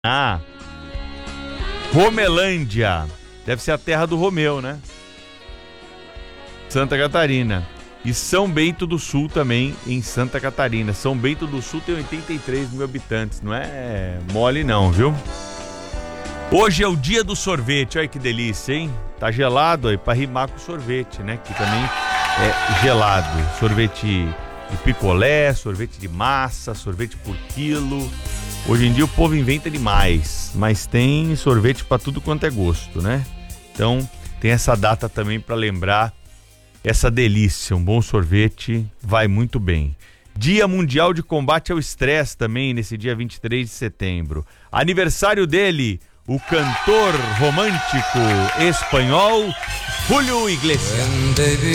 Romelândia, deve ser a terra do Romeu, né? Santa Catarina. E São Bento do Sul também, em Santa Catarina. São Bento do Sul tem 83 mil habitantes, não é mole não, viu? Hoje é o dia do sorvete, olha que delícia, hein? Tá gelado aí, pra rimar com sorvete, né? Que também é gelado. Sorvete de picolé, sorvete de massa, sorvete por quilo. Hoje em dia o povo inventa demais, mas tem sorvete pra tudo quanto é gosto, né? Então tem essa data também pra lembrar essa delícia, um bom sorvete vai muito bem. Dia Mundial de Combate ao Estresse também, nesse dia 23 de setembro. Aniversário dele, o cantor romântico espanhol Julio Iglesias.